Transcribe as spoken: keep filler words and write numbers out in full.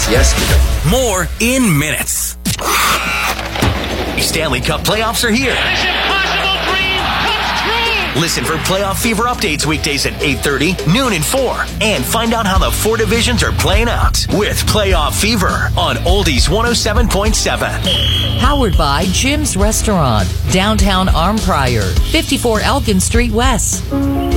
was yesterday. More in minutes. Stanley Cup playoffs are here. This impossible dream comes true. Listen for playoff fever updates weekdays at eight thirty, noon, and four. And find out how the four divisions are playing out with Playoff Fever on Oldies one oh seven point seven. Powered by Jim's Restaurant, downtown Arm Pryor, fifty-four Elgin Street West.